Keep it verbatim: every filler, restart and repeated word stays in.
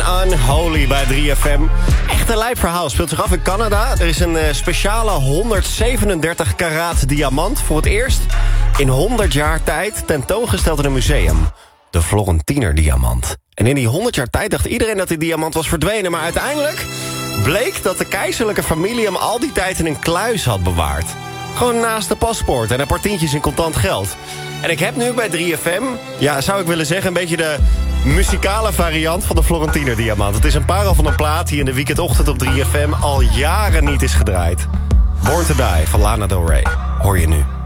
Unholy bij drie F M. Echt een lijp verhaal. Speelt zich af in Canada. Er is een uh, speciale honderdzevenendertig karaat diamant voor het eerst in honderd jaar tijd tentoongesteld in een museum. De Florentiner diamant. En in die honderd jaar tijd dacht iedereen dat die diamant was verdwenen. Maar uiteindelijk bleek dat de keizerlijke familie hem al die tijd in een kluis had bewaard. Gewoon naast de paspoort en een paar tientjes in contant geld. En ik heb nu bij drie F M, ja, zou ik willen zeggen, een beetje de muzikale variant van de Florentiner diamant. Het is een parel van een plaat die in de weekendochtend op drie F M al jaren niet is gedraaid. Born to Die van Lana Del Rey. Hoor je nu.